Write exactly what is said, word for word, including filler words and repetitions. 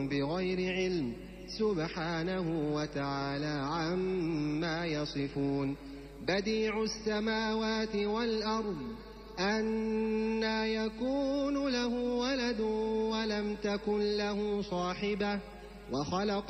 بغير علم سبحانه وتعالى عما يصفون. بديع السماوات والأرض أنى يكون له ولد ولم تكن له صاحبة وخلق